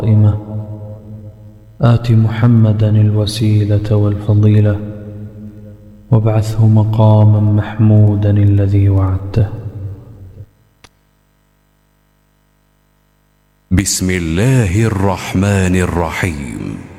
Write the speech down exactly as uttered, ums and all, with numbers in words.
قائمة آت محمدا الوسيلة والفضيلة وابعثه مقاما محمودا الذي وعدته. بسم الله الرحمن الرحيم.